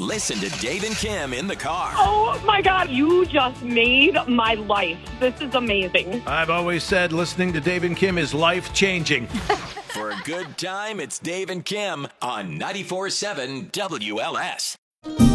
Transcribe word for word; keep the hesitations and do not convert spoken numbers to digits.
Listen to Dave and Kim in the car. Oh, my God. You just made my life. This is amazing. I've always said listening to Dave and Kim is life-changing. For a good time, it's Dave and Kim on ninety-four point seven W L S.